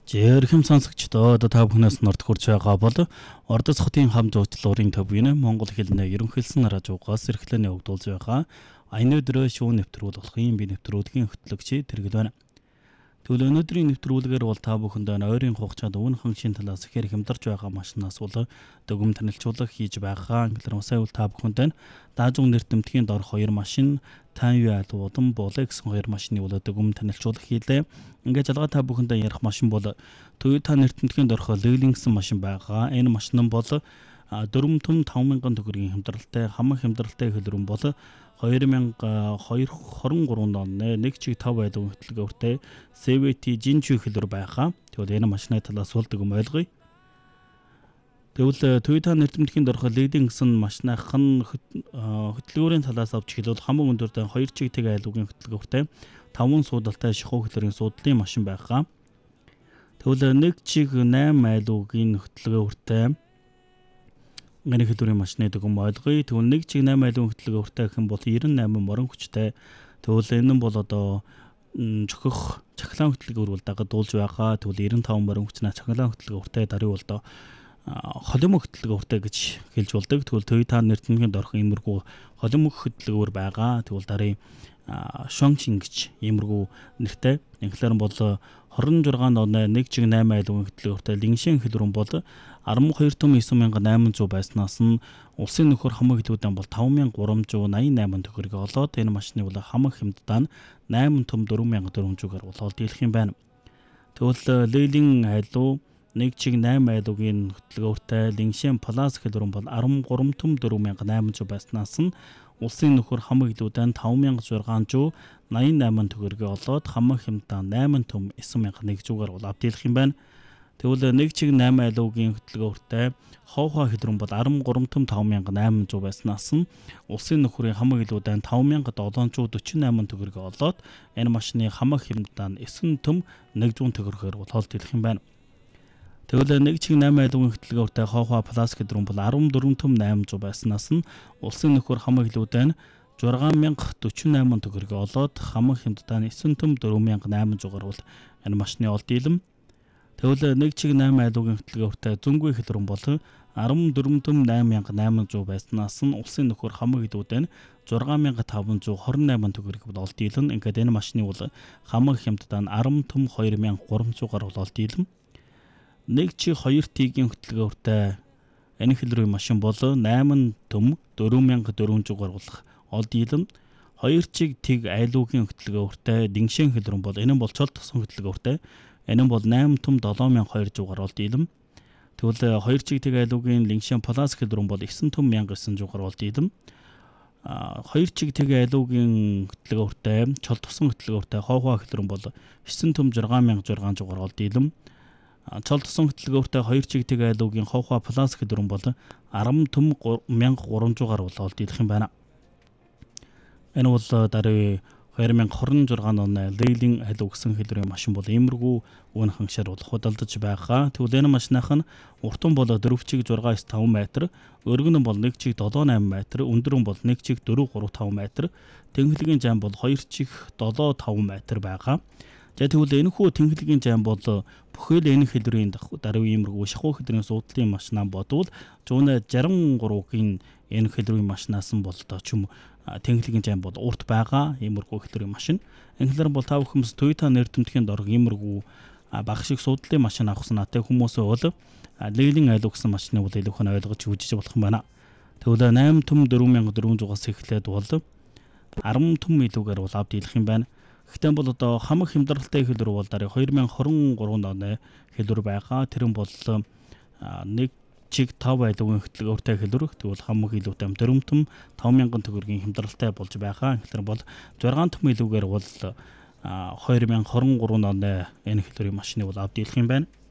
Жирхэм сонсогчдоо та бүхнээс норд хүрч байгаа бол Ордос хотын хам зуучлалын төвийн Монгол хэлний ерөнхийлсөн радиогоос эрхлэн явагдуулж байгаа аяны өдрөө шүүн нэвтрүүлгийн би нэвтрүүлгийн хөтлөгч тэргэл байна. Тэгвэл өнөөдрийн нэвтрүүлгээр бол та бүхэндээ ойрын хугацаанд өвөн ханшийн талаас ихээр хямдарч байгаа машинаас бол дөгөм танилцуулга хийж байгаа. Инглер усай бол та бүхэндээ даажун нэр тэмдгийн дор 2 машин Танью алуудан болоо гэсэн 2 машины бол дөгөм танилцуулга хийлээ. Ингээд жалгаа та бүхэндээ ярих машин бол Toyota нэр тэмдгийн дорх Leyland гэсэн машин байгаа. Энэ машин нь бол 45000 төгрөгийн хямдралтай хамаг хямдралтай хэлбэрэн бол 2023 оны 1.5 айлын хөтөлбөртэй CVT Jinju хэлбэр байгаа. Тэгвэл энэ машины талаас бол дөгөм ойлгоё. Тэгвэл Toyota нэр тэмдгийн дорх Leyland гэсэн машиных нь хөтөлбөрийн талаас авч хэлбэл хамаг өндөртэй 2 чигтэг айлын хөтөлбөртэй 5 суудалтай шихуу хэлбэрийн суудлын машин байгаа. Тэгвэл 1 чиг 8 айлын хөтөлбөртэй энэ хэлбэрийн машины дөгөм ойлгоё. Тэгвэл 1 чиг 8 айлын хөтөлбөртэй гэх юм бол 98 морон хүчтэй. Тэгвэл энэ нь бол одоо чөхөх цахилгаан хөтөлбөр бол дагуулж байгаа. Тэгвэл 95 морон хүчнээ цахилгаан хөтөлбөртэй даруй бол холимог хөтөлбөртэй гэж хэлж болдог. Тэгвэл Toyota нэр тэмдгийн дорх иймэрхүү холимог хөтөлбөр байгаа. Тэгвэл даруй Shongqing гэж иймэрхүү нэртэй. Инглер бол 26 оны 1 чиг 8 айлын хөтөлбөртэй Lingshan хэлбэрэн бол 12,9800 байснаас нь улсын нөхөр хамаг хэлбэрдээ бол 5388 төгрөгийг олоод энэ машины бол хамаг хямддаа нь 8,4400-аар болоод дийлэх юм байна. Тэгвэл Leyland айлуу 1 чиг 8 айлын хөтөлбөртэй Lingshan Plus хэлбэрэн бол 13,4800 байснаас нь улсын нөхөр хамаг хэлбэрдээ 5688 төгрөгийг олоод хамаг хямддаа 8,9100-аар бол авдийлах юм байна. Тэгвэл 1 чиг 8 айлын хөтөлбөртэй Ховха хэлбэрэн бол 13,5800 байснаас нь улсын нөхрийн хамаг хэлбэрдээ 5748 төгрөгийг олоод энэ машины хамаг хямддаа 9,100 төгрөгөөр болоод дийлэх юм байна. Тэгвэл 1 чиг 8 айлын хөтөлбөртэй Ховха Plus хэлбэрэн бол 14,800 байснаас нь улсын нөхөр хамаг хэлбэрдээ 6048 төгрөгийг олоод хамаг хямддаа 9,4800-аар бол энэ машины ол дийлэм. Тэгвэл 1 чиг 8 айлын хөтөлбөртэй Зөнгөө хэлбэрэн бол 14,8800 байснаас нь улсын нөхөр хамаг хэлбэрдээ 6528 төгрөгийг бол дийлэн. Ингээд энэ машины бол хамаг хямддаа 10,2300-аар бол дийлэм. 1 чиг 2 тигийн хөтөлбөртэй энэ хэлбэрийн машин бол 8,4400-аар болох ол дийлэн. 2 чиг тэг айлуугийн хөтөлбөртэй Lingshan хэлбэрэн бол энэ бол цол тосон хөтөлбөртэй энэ бол 8,7200-аар ол дийлэм. Тэгвэл 2 чиг тэг айлуугийн Lingshan Plus хэлбэрэн бол 9,900-аар ол дийлэм. 2 чиг тэг айлуугийн хөтөлбөртэй цол тосон хөтөлбөртэй Ховха хэлбэрэн бол 9,6600-аар ол дийлэм. Цол тосон хөтөлбөртэй 2 чиг тэг айлуугийн Ховха Plus хэлбэрэн бол 10,300-аар бол дийлэх юм байна. Энэ бол даруй 2026 оны Leyland айлуу гэсэн хэлбэрийн машин бол иймэрхүү өвөн хангашаар бол худалдаж байгаа. Тэгвэл энэ машиных нь уртан бол 4 чиг 6.5 м, өргөн нь бол 1 чиг 7.8 м, өндөр нь бол 1 чиг 4.35 м, тэнхлэгийн зам бол 2 чиг 7.5 м байгаа. Тэгвэл энэхүү тэнхлэгийн зам бол бүхэл энэ хэлбэрийн даруй иймэрхүү шахуу хэлбэрийн суудлын машинаа бодвол 163-гийн энэ хэлбэрийн машинаас нь бол ч юм тэнхлэгийн зам бол урт байгаа иймэрхүү хэлбэрийн машин. Инглер бол та бүхэн Toyota нэр тэмдгийн дор иймэрхүү баг шиг суудлын машин авах санаатай хүмүүс бол Leyland айлуу гэсэн машины бол илүү хэн ойлгож үзэж болох юм байна. Тэгвэл 8,4400-аас эхлээд бол 10,000 бол авдийлах юм байна. Гэхдээ бол одоо хамаг хямдралтай хэлбэр бол даруй 2023 оны хэлбэр байгаа. Тэр нь бол 1 чиг 5 айлын хөтөлбөртэй хэлбэр. Тэгвэл хамаг илүүтэй 4,500 төгрөгийн хямдралтай болж байгаа. Тэгэхээр бол 6,000-гээр бол 2023 оны энэ хэлбэрийн машины бол авдийлах юм байна.